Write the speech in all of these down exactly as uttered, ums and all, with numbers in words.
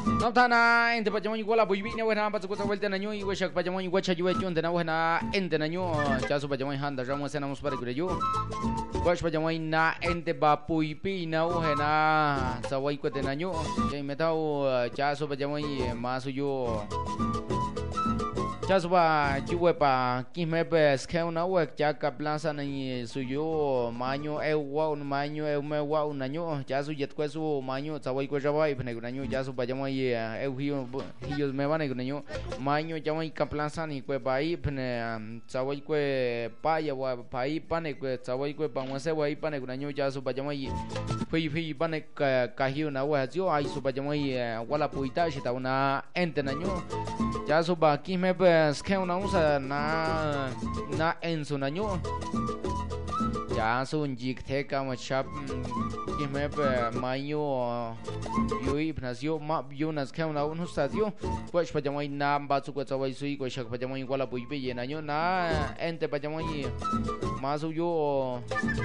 No tana ente pachamon igual a buibine buena para su cosa vuelta naño y weshak pachamon igual chayue chun de na buena ente naño ya su pachamon handa ramos enamos para cureyo wash pachamon na ente ba puipi na buena sawai ko de naño ya metao ya su pachamon más yo ya su pa chue pa kisme pe skeu na wek ya ka plaza ni suyo maño e wa un maño e me wa un naño ya su jet ko su maño sawai ko jawai pne naño ya su pachamon ellos me van a ir maño ya voy a plaza ni que país pne saboy que paya wa país pane que saboy que vamos a hacer pane que año ya su payamo y fui fui pane cajió una wa yo ahí su payamo y wala puita si ta una ente año ya su ba aquí me pues que una usa na na en su año ya su un jig te como chap que me maño yo y nació ma yo nas que una un estadio pues payamo y na ba su que saboy sui que shak payamo igual a puipe y año na ente payamo y más yo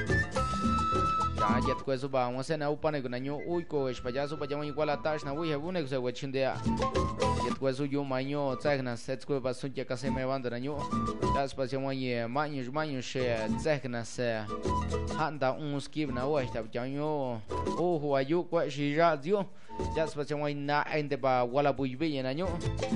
ya ya ko su ba wase na upane ko nanyo uy ko es payaso payamo igual a tash na uy hebune ko se wechindea ya ko su yo maño tsagna sets ko ba sun ya kase me banda nanyo ya spasiamo ye maño maño she tsagna se handa un skib na wa sta janyo o ho ayu ko shi ra dio ya spasiamo na ende ba wala buibe ye nanyo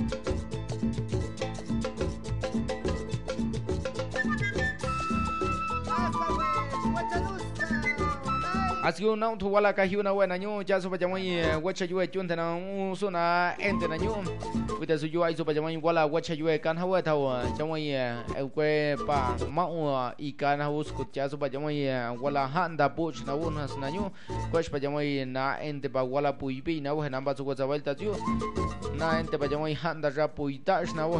así una tu wala kahi una buena año ya so payamo y wacha yue chun tena un suna ente año with su yo ai so payamo wala wacha yue kan hawa taw chamo y el que pa ma y kan haus ku ya so payamo y wala handa puch na unas año pues payamo y na ente pa wala puipi na wa namba su ko vuelta yo na ente payamo y handa ra puita na wa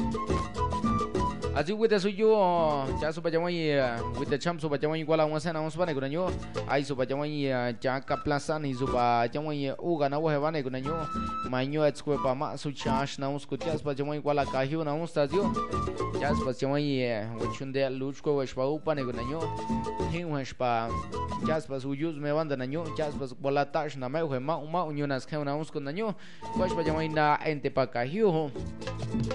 así with the suyo ya su payamo y with the champ su payamo igual a un sana un spane con año ai su payamo y ya ka plaza ni su payamo y uga na wa vane con año maño et sque pa ma su chash na un scutia payamo igual a kahio na un stadio ya su payamo y uchunde luchko wa shpa upane con año hin wa shpa ya su suyo me banda año ya su bola tash na me ma ma uñonas que una un con año wa payamo y na ente pa kahio